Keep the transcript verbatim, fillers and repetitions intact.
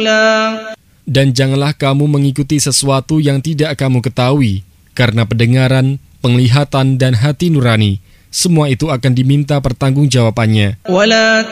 رسولا. Dan janganlah kamu mengikuti sesuatu yang tidak kamu ketahui, karena pendengaran, penglihatan, dan hati nurani, semua itu akan diminta pertanggungjawabannya. ولا